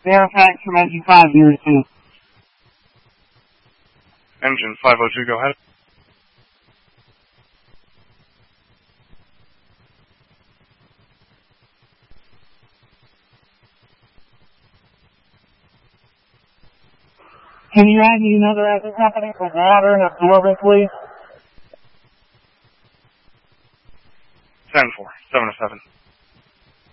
Fairfax from engine 502. Engine 502, go ahead. Can you add me another engine company for water and absorbent, please? 10-4, 707.